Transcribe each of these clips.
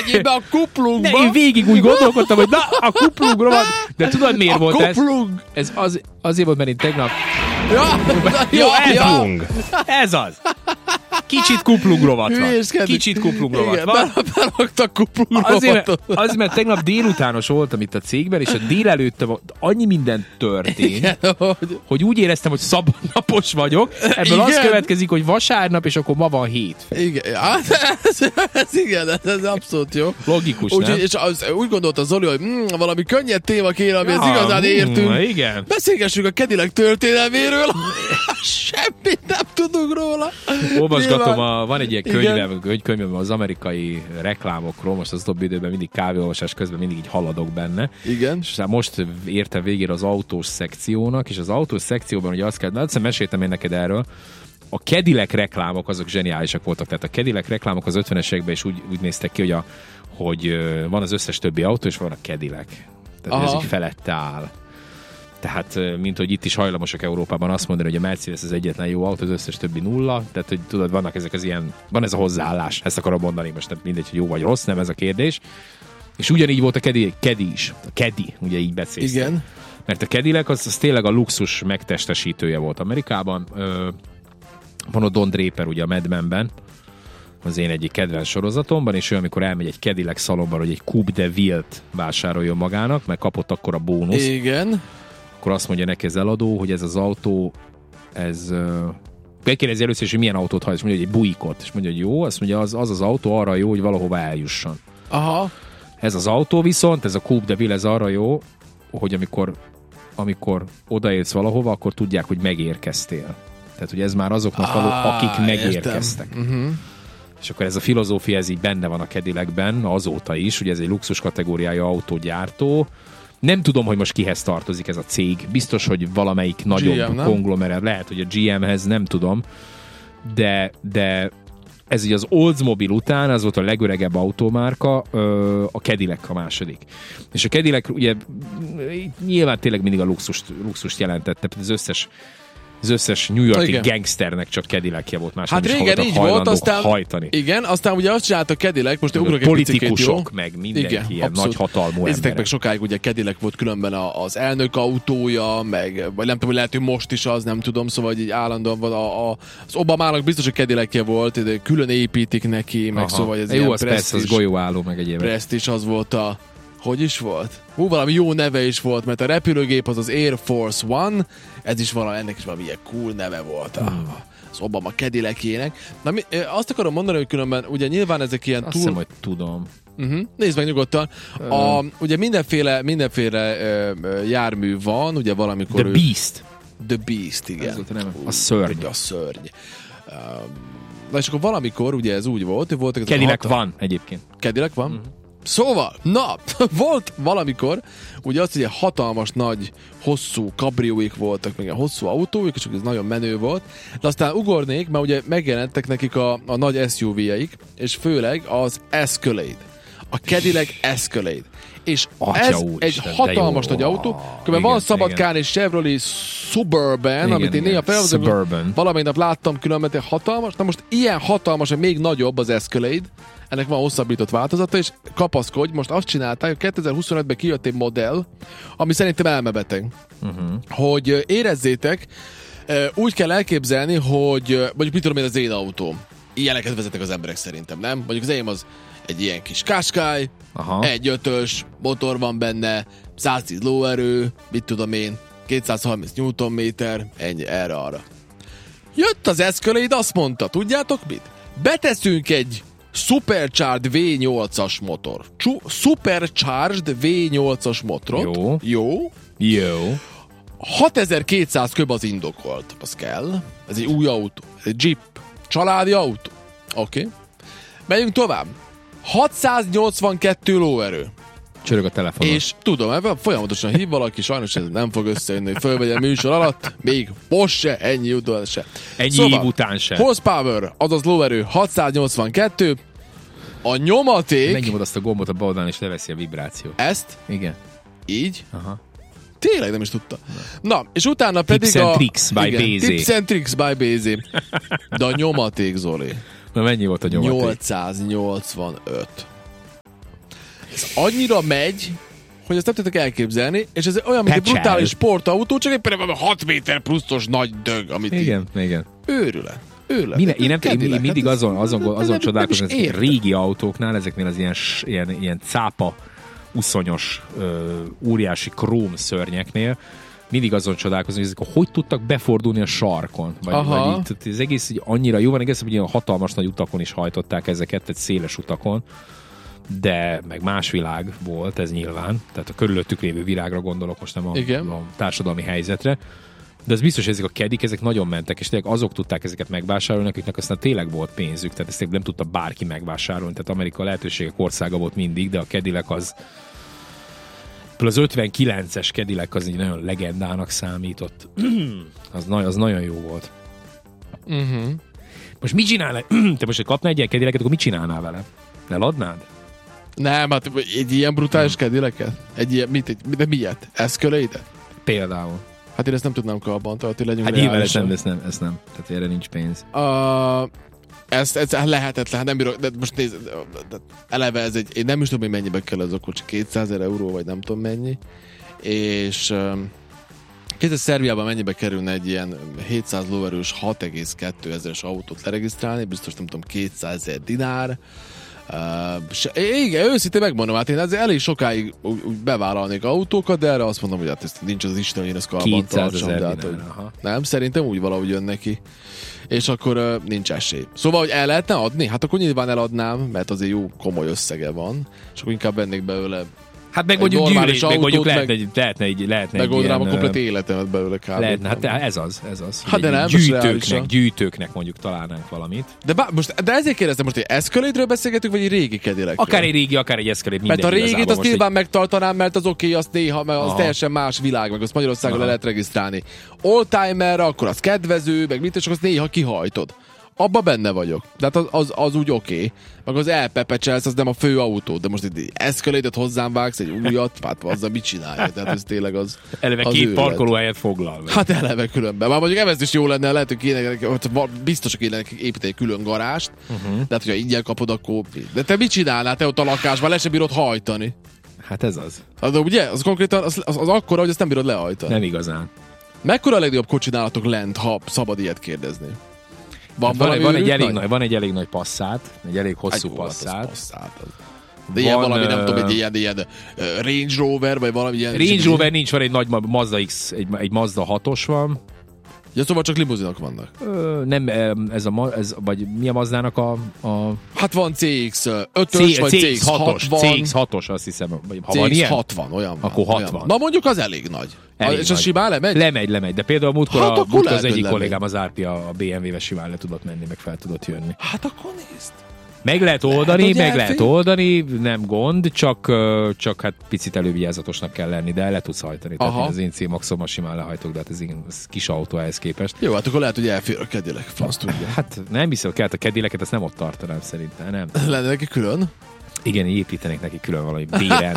Legyél be a kuplungba! Én végig úgy gondolkodtam, hogy na, a kuplung rovat. De tudod, miért volt ez? Kuplung! Ez azért volt, mert én tegnap... Ja, Kuplung. Ez az. Kicsit kuplung rovat van. Kicsit kuplung rovat van. Beraktak kuplung rovatot. Azért, mert tegnap délutános voltam itt a cégben, és a délelőtte annyi minden történt, Igen, hogy úgy éreztem, hogy szabadnapos vagyok. Ebből az következik, hogy vasárnap, és akkor ma van hétfő. Igen, ez abszolút jó. Logikus, úgy, nem? És úgy gondolta Zoli, hogy valami könnyed téma kéne, amihez igazán értünk. Igen. Beszélgessünk a Cadillac történelméről. Semmit nem tudunk róla. Olvasgatom, van egy ilyen könyvem az amerikai reklámokról, most az utóbbi időben mindig kávéolvasás közben mindig így haladok benne. Igen. És most értem végére az autós szekciónak, és az autós szekcióban ugye azt kell, egyszer meséltem én neked erről, a Cadillac reklámok azok zseniálisak voltak, tehát a Cadillac reklámok az 50-es években is úgy néztek ki, hogy van az összes többi autó, és van a Cadillac. Tehát ez így felette áll. Tehát, mint hogy itt is hajlamosak Európában azt mondani, hogy a Mercedes az egyetlen jó autó, az összes többi nulla. Tehát, hogy tudod, vannak ezek az ilyen, van ez a hozzáállás. Ezt akarom mondani, most nem mindegy, hogy jó vagy rossz, nem ez a kérdés. És ugyanígy volt a Caddy is. A Caddy, ugye így beszélsz. Igen. Mert a Cadillac az tényleg a luxus megtestesítője volt Amerikában. Van ott Don Draper, ugye a Mad Men-ben, az én egyik kedvenc sorozatomban, és ő, amikor elmegy egy Cadillac szalomban, hogy egy Coupe de Ville-t vásároljon magának, mert kapott akkor a bónusz. Igen. Akkor azt mondja neki az eladó, hogy ez az autó, ez... Megkérdezi először is, hogy milyen autót hajt, és mondja, hogy egy Buickot. És mondja, hogy jó, azt mondja, az autó arra jó, hogy valahova eljusson. Aha. Ez az autó viszont, ez a Coupe de Ville, ez arra jó, hogy amikor odaérsz valahova, akkor tudják, hogy megérkeztél. Tehát, hogy ez már azoknak való, akik megérkeztek. És akkor ez a filozófia, ez így benne van a Cadillacben, azóta is, ugye ez egy luxus kategóriája autógyártó. Nem tudom, hogy most kihez tartozik ez a cég. Biztos, hogy valamelyik nagyobb konglomerát. Lehet, hogy a GM-hez, nem tudom. De ez így az Oldsmobile után, az volt a legöregebb automárka, a Cadillac a második. És a Cadillac ugye nyilván tényleg mindig a luxust jelentette. Az összes New York-i gangsternek csak Cadillacja volt, mások hát is régen így volt, aztán hajtani. Igen, aztán ugye azt csinálta a Cadillac, most ugrok egy politikusok, meg mindenki ilyen nagy hatalmú emberek. Meg sokáig ugye Cadillac volt különben az elnök autója, meg vagy nem tudom, hogy lehet, hogy most is az, nem tudom, szóval így állandóan van az Obamának biztos, hogy Cadillacja volt, de külön építik neki, meg szóval ez jó, az persze, az golyóálló, meg egyébként. Prestige az volt hogy is volt? Valami jó neve is volt, mert a repülőgép az Air Force One, ez is ennek is valami ilyen cool neve volt az Obama Cadillacjének. Na, azt akarom mondani, hogy különben ugye nyilván ezek ilyen azt hiszem, hogy tudom. Nézd meg nyugodtan. Ugye mindenféle jármű van, ugye valamikor... The Beast, igen. A szörny. A szörny. Na és akkor valamikor ugye ez úgy volt, hogy voltak... Cadillac van egyébként. Cadillac van? Szóval, volt valamikor, ugye azt, hogy hatalmas, nagy, hosszú kabrióik voltak, meg a hosszú autóik, és ez nagyon menő volt, de aztán ugornék, mert ugye megjelentek nekik a nagy SUV-jeik, és főleg az Escalade. A Cadillac Escalade. És ez egy hatalmas nagy autó. Különben van Szabadkán és Chevrolet Suburban, amit én néha felhozom, valamelyik nap láttam különben, hatalmas. Na most ilyen hatalmas, még nagyobb az Escalade, ennek van hosszabbított változata, és kapaszkodj, most azt csinálták, hogy 2025-ben kijött egy modell, ami szerintem elmebeteg. Hogy érezzétek, úgy kell elképzelni, hogy mondjuk mit tudom én, az én autóm. Ilyeneket vezetnek az emberek szerintem, nem? Mondjuk az enyém az egy ilyen kis Qashqai, 1.5-ös, motor van benne, 110 lóerő, mit tudom én, 230 Nm, ennyi, erre-arra. Jött az Escalade, azt mondta, tudjátok mit? Beteszünk egy Supercharged V8-as motor. Supercharged V8-as motorot. Jó. 6200 köb az indokolt. Az kell. Ez egy új autó. Ez egy Jeep. Családi autó. Oké. Megyünk tovább. 682 lóerő. Csörög a telefonon. És tudom, ebben folyamatosan hív valaki, sajnos ez nem fog összejönni, hogy fölvegyen műsor alatt, még most se, ennyi után se. Ennyi év után se. Horsepower, azaz lóerő 682, a nyomaték... Megnyomod azt a gombot a bal oldalon, és leveszi a vibrációt. Ezt? Igen. Így? Aha. Tényleg nem is tudta. Na, és utána pedig Tips and Tricks by BZ. Tips and Tricks by BZ. De a nyomaték, Zoli. Na mennyi volt a nyomaték? 885. Ez annyira megy, hogy ezt nem tudtak elképzelni, és ez olyan, mint egy brutális sportautó, csak éppen 6 méter pluszos nagy dög, amit igen. Őrület. Én mindig azon csodálkozom, hogy régi autóknál, ezeknél az ilyen cápa uszonyos, óriási króm szörnyeknél, mindig azon csodálkozom, hogy ezek hogy tudtak befordulni a sarkon. Vagy így, ez egész így annyira jó van, egész, hogy ilyen hatalmas nagy utakon is hajtották ezeket, egy széles utakon, de meg más világ volt ez nyilván, tehát a körülöttük lévő világra gondolok, most nem a társadalmi helyzetre, de az biztos, hogy ezek a kedik, ezek nagyon mentek, és tényleg azok tudták ezeket megvásárolni, akiknek aztán tényleg volt pénzük, tehát ezt nem tudta bárki megvásárolni, tehát Amerika lehetőségek országa volt mindig, de a Cadillac az az 59-es Cadillac az így nagyon legendának számított. az nagyon jó volt. Most mit csinálnál? Te most, hogy kapnál egy ilyen Cadillacet, akkor mit csinálnál vele? Eladnád? Nem, hát egy ilyen brutális Cadillacet? Egy ilyen, de miért? Escalade-et? Például. Hát én ezt nem tudnám karbantartani, hogy legyünk reálisan. Hát nyilván ezt nem. Tehát erre nincs pénz. Ez lehetetlen, nem bírok, de most nézd, eleve ez én nem is tudom, hogy mennyibe kell ez a kocsi, 200 000 euró, vagy nem tudom mennyi, és képzeld, Szerbiában mennyibe kerülne egy ilyen 700 lóerős 6,2 ezeres autót leregisztrálni, biztos nem tudom, 200 000 dinár, igen, őszintén megmondom, hát én ezzel elég sokáig úgy bevállalnék autókat, de erre azt mondom, hogy hát ez nincs az Isten, hogy én ezt karban tartsam. Hát, nem, szerintem úgy valahogy jön neki. És akkor nincs esély. Szóval, hogy el lehetne adni? Hát akkor nyilván eladnám, mert azért jó komoly összege van, és akkor inkább vennék belőle. Hát meg mondjuk lehetne megoldrám a komplet életemet belőle kb. Lehetne, hát ez az. Hát de nem, gyűjtőknek mondjuk találnánk valamit. De ezért kérdeztem most, hogy Escalade-ről beszélgetünk, vagy egy régi Cadillac-ről? Akár egy régi, akár egy Escalade, minden. Mert a régit azt nyilván megtartanám, mert az oké, azt néha, mert az teljesen más világ, meg azt Magyarországon le lehet regisztrálni. Oldtimerre, akkor az kedvező, meg mit, és azt néha kihajtod. Abba benne vagyok. De hát az úgy oké. Meg az elpepecselsz, az nem a fő autó. De most egy Escalade-et hozzám vágsz, egy újat, hát azzal mit csinálja? Tehát ez tényleg az eleve az 2 parkolóhelyet foglal. Hát eleve különben. Már mondjuk ez is jó lenne, lehet, hogy biztos, hogy kéne építeni egy külön garást. De hát, hogyha ingyen kapod, akkor... De te mit csinálnál te ott a lakásban? Le sem bírod hajtani. Hát ez az. De ugye? Az konkrétan az akkora, hogy ezt nem bírod lehajtani. Nem igazán. Mekkora a legnagyobb kocsinálatok lent, ha szabad ilyet kérdezni? Van egy elég nagy Passat, egy elég hosszú Passat. De ilyen valami, nem tudom, egy ilyen Range Rover, vagy valami ilyen... Range Rover nincs, van egy nagy Mazda X, egy Mazda 6-os van. Ja, szóval csak limuzinok vannak. Nem, vagy mi a Mazdának a... Hát van CX-5-ös, vagy CX-6-os. CX-6-os, azt hiszem. Ha van ilyen? CX-60, olyan van. Akkor 60. Na mondjuk az elég nagy. És az simán lemegy? Lemegy. De például múltkor az egyik kollégám, az Árpi a BMW-vel simán le tudott menni, meg fel tudott jönni. Hát akkor nézd. Meg lehet oldani, nem gond, csak hát picit elővigyázatosnak kell lenni, de le tudsz hajtani. Tehát az én C-Maxommal simán lehajtok, de hát ez kis autó ehhez képest. Jó, hát akkor lehet, hogy elfér a Cadillac, franc tudja. Hát nem hiszem, hogy kellett a Cadillacet, ezt nem ott tartanám szerintem, nem. Lenne neki külön? Igen, építenék neki külön valami bérelni.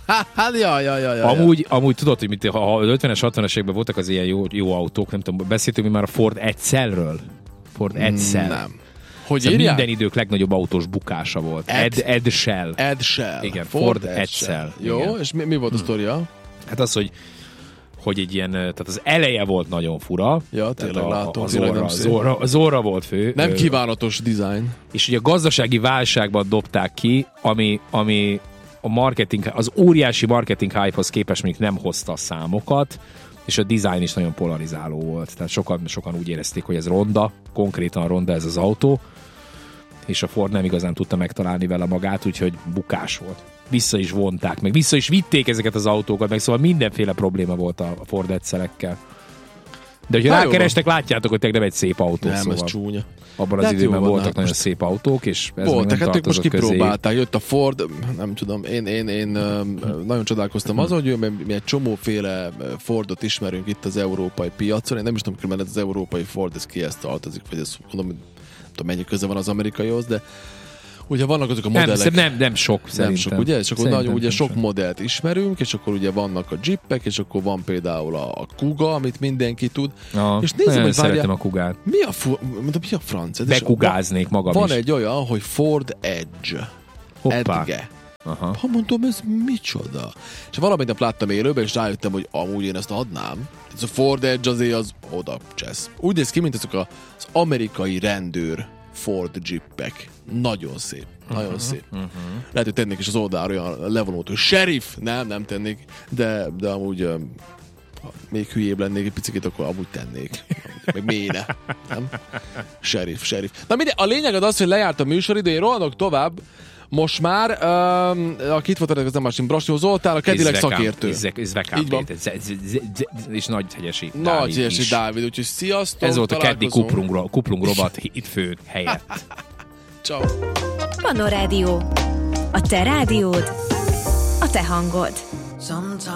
Ja. Amúgy tudod, hogy ha 50-es, 60-es években voltak az ilyen jó autók, nem tudom, beszéltünk mi már a Ford Edselről? Ford Edsel. Nem. Hogy szóval minden idők legnagyobb autós bukása volt. Edsel. Igen, Ford Edsel. Jó, igen. És mi volt a sztoria? Hát az, hogy egy ilyen, tehát az eleje volt nagyon fura. Ja, tényleg látom. A Zorra volt fő. Nem kívánatos design. És ugye a gazdasági válságban dobták ki, ami a marketing, az óriási marketing hype-hoz képest még nem hozta a számokat, és a design is nagyon polarizáló volt. Tehát sokan úgy érezték, hogy ez ronda, konkrétan ronda ez az autó, és a Ford nem igazán tudta megtalálni vele magát, úgyhogy bukás volt. Vissza is vonták, meg vissza is vitték ezeket az autókat, meg szóval mindenféle probléma volt a Ford Edselekkel. De hogyha rákerestek, látjátok, hogy tényleg nem egy szép autó. Nem, szóval. ez csúnya. Abban az időben voltak nagyon szép autók, és ez voltak, nem hát most kipróbálták, közé. Jött a Ford, nem tudom, én nagyon csodálkoztam azon, hogy mi egy csomóféle Fordot ismerünk itt az európai piacon. Én nem is tudom, hogy az európai Ford, ez kihez tartozik, vagy ez mondom, nem tudom, mennyi köze van az amerikaihoz, de ugye vannak azok a modellek. Nem sok, szerintem. Nem sok, ugye? És akkor nagyon, ugye sok modellt ismerünk, és akkor ugye vannak a Jeepek, és akkor van például a Kuga, amit mindenki tud. És nézzük, hogy szeretem a Kugát. Mi a franc? Bekugáznék magam van is. Egy olyan, hogy Ford Edge. Hoppá. Edge. Aha. Ha mondom, ez micsoda? És valamit nap láttam élőben, és rájöttem, hogy amúgy én ezt adnám. Ez a Ford Edge azért az oda csesz. Úgy néz ki, mint azok az amerikai rendőr Ford Jeepek. Nagyon szép. Nagyon szép. Lehet, hogy tennék is az oldalra olyan levonult, hogy sheriff! Nem tennék, de amúgy ha még hülyébb lennék egy picit, akkor amúgy tennék. Meg méne. Nem? Sheriff. Na mindegy, a lényeg az, hogy lejárt a műsoridő, én rohanok tovább. Most már, aki itt volt, az nem más, Brasnyó Zoltán, a Cadillac szakértő. Így van. És nagy hegyesi Dávid, úgyhogy sziasztok. Ez volt a keddi kuplung rovat hitfő helyett. Ciao. Manna Rádió. A te rádiód, a te hangod.